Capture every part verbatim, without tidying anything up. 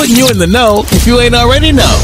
putting you in the know if you ain't already know.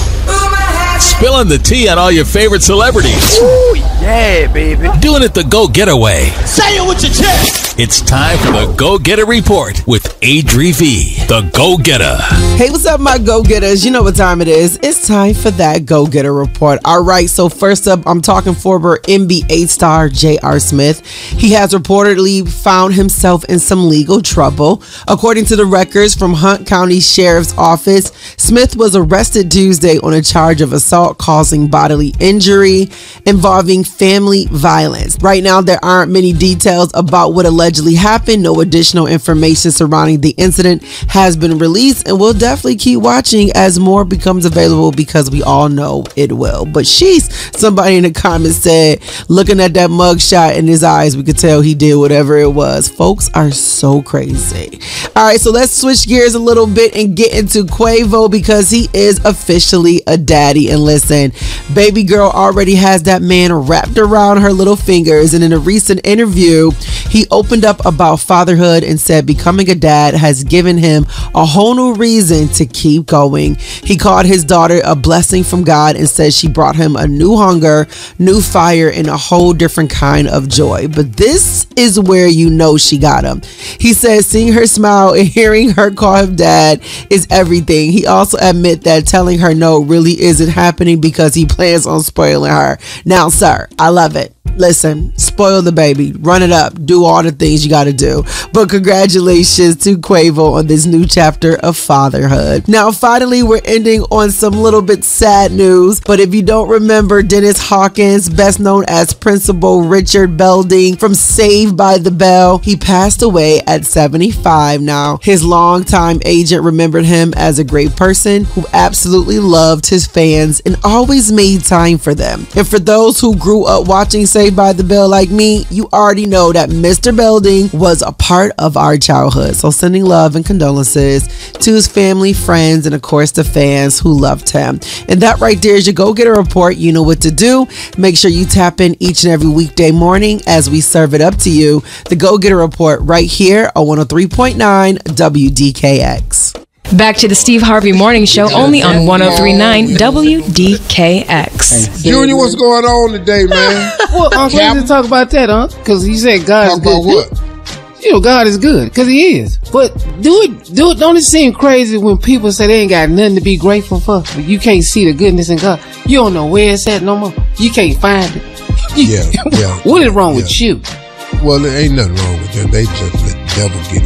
Spilling the tea on all your favorite celebrities. Ooh, yeah, baby. Doing it the go-getaway. Say it with your chest. It's time for the Go-Getter Report with Adri V, the Go-Getter. Hey, what's up, my Go-Getters? You know what time it is. It's time for that Go-Getter Report. All right, so first up, I'm talking former N B A star J R. Smith. He has reportedly found himself in some legal trouble. According to the records from Hunt County Sheriff's Office, Smith was arrested Tuesday on a charge of assault causing bodily injury involving family violence. Right now, there aren't many details about what allegedly happened. No additional information surrounding the incident has been released, and we'll definitely keep watching as more becomes available because we all know it will. But sheesh, somebody in the comments said, looking at that mugshot in his eyes, we could tell he did whatever it was. Folks are so crazy. All right, so let's switch gears a little bit and get into Quavo because he is officially a daddy. And listen, baby girl already has that man wrapped around her little fingers. And in a recent interview, he opened up about fatherhood and said becoming a dad has given him a whole new reason to keep going. He called his daughter a blessing from God and said she brought him a new hunger, new fire, and a whole different kind of joy. But this is where you know she got him. He said seeing her smile and hearing her call him dad is everything. He also admit that telling her no really isn't happening because he plans on spoiling her. Now, sir, I love it. Listen, spoil the baby, run it up, do all the things you got to do. But congratulations to Quavo on this new chapter of fatherhood. Now, finally, we're ending on some little bit sad news. But if you don't remember Dennis Hawkins, best known as Principal Richard Belding from Saved by the Bell, he passed away at seventy-five now. His longtime agent remembered him as a great person who absolutely loved his fans and always made time for them. And for those who grew up watching Saved by the Bell like me, you already know that Mister Belding was a part of our childhood. So sending love and condolences to his family, friends, and of course the fans who loved him. And that right there is your Go-Getter Report. You know what to do. Make sure you tap in each and every weekday morning as we serve it up to you. The Go-Getter Report right here on one oh three point nine W D K X. Back to the Steve Harvey Morning Show, only on one oh three point nine W D K X. Junior, what's going on today, man? Well, I'm supposed to talk about that, huh? Because you said God Talk is good. about what? You know, God is good, because he is. But do it, do it. Don't it seem crazy when people say they ain't got nothing to be grateful for, but you can't see the goodness in God? You don't know where it's at no more. You can't find it. Yeah, yeah. What is wrong yeah. with you? Well, there ain't nothing wrong with them. They just let the devil get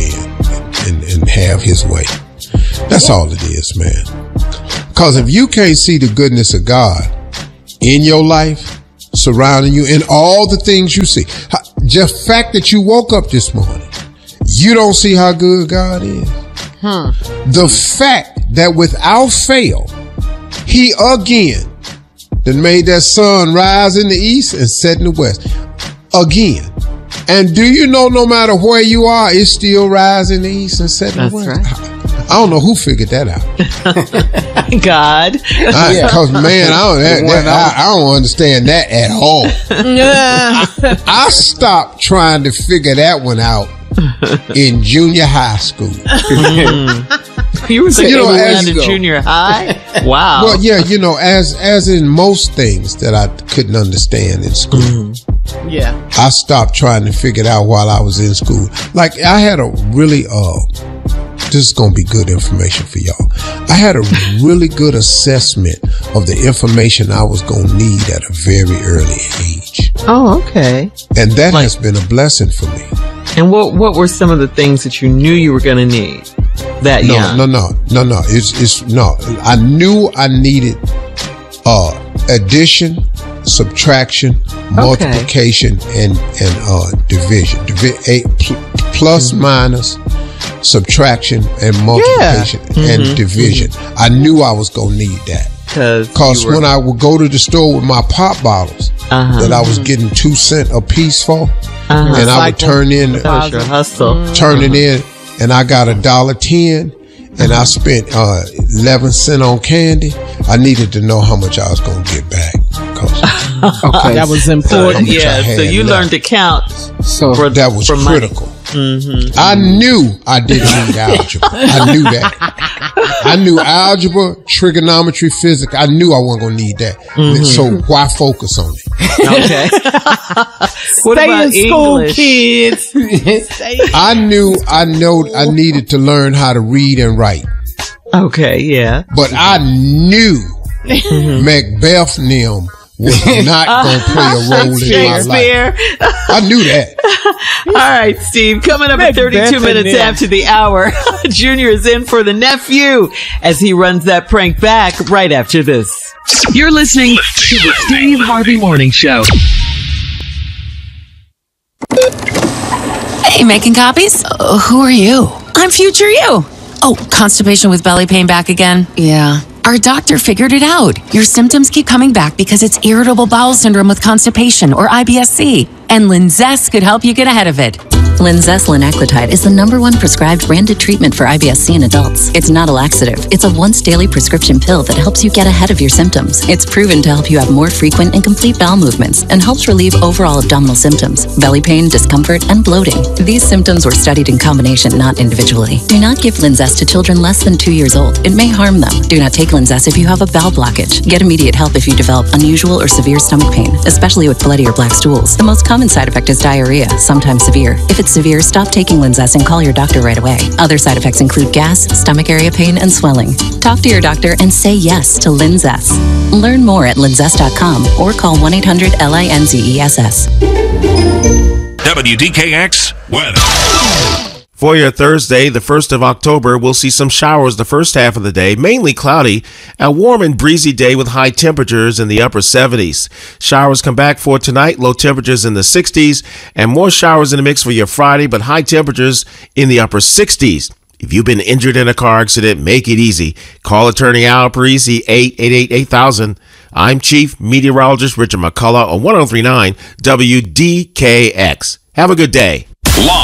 in and, and, and have his way. That's all it is, man. Because if you can't see the goodness of God in your life, surrounding you, in all the things you see, just fact that you woke up this morning, you don't see how good God is. Hmm. The fact that without fail, he again then made that sun rise in the east and set in the west. Again. And do you know no matter where you are, it still rises in the east and set in the west? That's right. I don't know who figured that out. God. Because, man, I don't, that, that, I, I don't understand that at all. I stopped trying to figure that one out in junior high school. Mm. You were you know, as in junior high? Wow. Well, yeah, you know, as as in most things that I couldn't understand in school. Mm-hmm. Yeah. I stopped trying to figure it out while I was in school. Like, I had a really, uh, this is going to be good information for y'all. I had a really good assessment of the information I was going to need at a very early age. Oh, okay. And that like, has been a blessing for me. And what what were some of the things that you knew you were going to need that no, young? No, no, no, no. It's, it's, no. I knew I needed uh, addition, subtraction, multiplication, okay. and, and uh, division. Divi- eight, pl- plus, mm-hmm. minus, subtraction, and multiplication, yeah. and mm-hmm. division. Mm-hmm. I knew I was going to need that. Because were... when I would go to the store with my pop bottles uh-huh. that I was getting two cents a piece for, uh-huh. and I would turn in, that was your hustle. Mm-hmm. turn it in, and I got a dollar ten, and I spent uh, eleven cents on candy. I needed to know how much I was going to get back. Okay, that was important. So, yeah, so you left. learned to count. So for, that was for critical. Money. Mm-hmm. I knew I didn't need algebra. I knew that. I knew algebra, trigonometry, physics. I knew I wasn't going to need that. Mm-hmm. So why focus on it? Okay. What Stay about in school, English? kids. I knew I know I needed to learn how to read and write. Okay, yeah. But I knew mm-hmm. Macbeth Nim was not going to play a role in my life. I knew that. All right, Steve, coming up at thirty-two minutes after the hour, Junior is in for the nephew as he runs that prank back right after this. You're listening to the Steve Harvey Morning Show. Hey, making copies? Uh, who are you? I'm future you. Oh, constipation with belly pain back again? Yeah. Our doctor figured it out. Your symptoms keep coming back because it's irritable bowel syndrome with constipation, or I B S C. And Linzess could help you get ahead of it. Linzess linaclotide is the number one prescribed branded treatment for I B S C in adults. It's not a laxative. It's a once daily prescription pill that helps you get ahead of your symptoms. It's proven to help you have more frequent and complete bowel movements and helps relieve overall abdominal symptoms, belly pain, discomfort, and bloating. These symptoms were studied in combination, not individually. Do not give Linzess to children less than two years old. It may harm them. Do not take Linzess if you have a bowel blockage. Get immediate help if you develop unusual or severe stomach pain, especially with bloody or black stools. The most common side effect is diarrhea, sometimes severe. If it's severe, stop taking Linzess and call your doctor right away. Other side effects include gas, stomach area pain, and swelling. Talk to your doctor and say yes to Linzess. Learn more at linzess dot com or call one eight hundred L I N Z E S S. W D K X weather. For your Thursday, the first of October, we'll see some showers the first half of the day, mainly cloudy, a warm and breezy day with high temperatures in the upper seventies. Showers come back for tonight, low temperatures in the sixties, and more showers in the mix for your Friday, but high temperatures in the upper sixties. If you've been injured in a car accident, make it easy. Call attorney Al Parisi, eight eight eight, eight thousand. I'm Chief Meteorologist Richard McCullough on one oh three point nine W D K X. Have a good day.